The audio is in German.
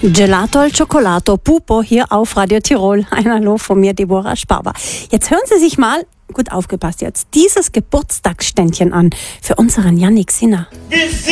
Gelato al Cioccolato, Pupo hier auf Radio Tirol. Ein Hallo von mir, Deborah Sparber. Jetzt hören Sie sich mal, gut aufgepasst jetzt, dieses Geburtstagsständchen an für unseren Yannick Sinner.